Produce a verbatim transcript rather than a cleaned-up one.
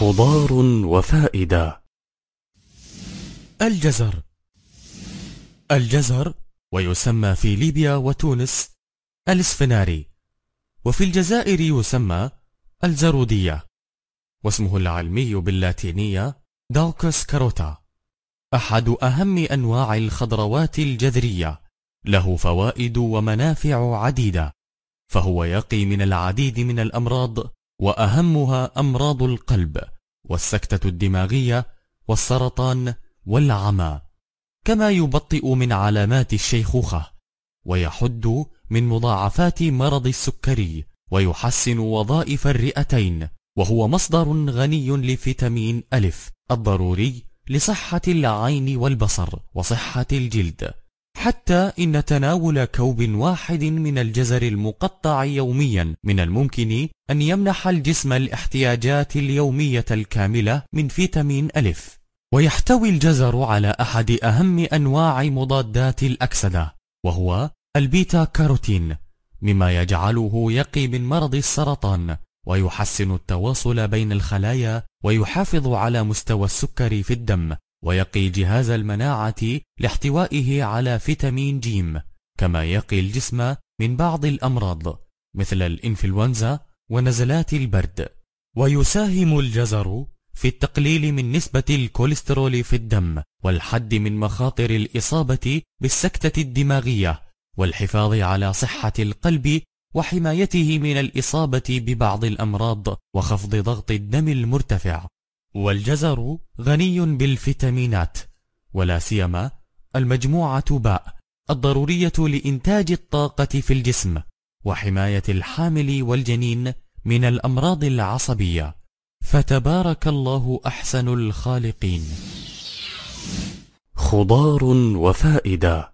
خضار وفائدة. الجزر. الجزر ويسمى في ليبيا وتونس الاسفناري، وفي الجزائر يسمى الزرودية، واسمه العلمي باللاتينية داوكس كاروتا. أحد أهم أنواع الخضروات الجذرية، له فوائد ومنافع عديدة، فهو يقي من العديد من الأمراض، وأهمها أمراض القلب والسكتة الدماغية والسرطان والعمى، كما يبطئ من علامات الشيخوخة، ويحد من مضاعفات مرض السكري، ويحسن وظائف الرئتين، وهو مصدر غني لفيتامين ألف الضروري لصحة العين والبصر وصحة الجلد. حتى إن تناول كوب واحد من الجزر المقطع يوميا من الممكن أن يمنح الجسم الاحتياجات اليومية الكاملة من فيتامين ألف. ويحتوي الجزر على أحد أهم أنواع مضادات الأكسدة، وهو البيتا كاروتين، مما يجعله يقي من مرض السرطان، ويحسن التواصل بين الخلايا، ويحافظ على مستوى السكر في الدم، ويقي جهاز المناعة لاحتوائه على فيتامين جيم، كما يقي الجسم من بعض الأمراض مثل الإنفلونزا ونزلات البرد. ويساهم الجزر في التقليل من نسبة الكوليسترول في الدم، والحد من مخاطر الإصابة بالسكتة الدماغية، والحفاظ على صحة القلب، وحمايته من الإصابة ببعض الأمراض، وخفض ضغط الدم المرتفع. والجزر غني بالفيتامينات، ولا سيما المجموعة باء الضرورية لإنتاج الطاقة في الجسم، وحماية الحامل والجنين من الأمراض العصبية. فتبارك الله أحسن الخالقين. خضار وفائدة.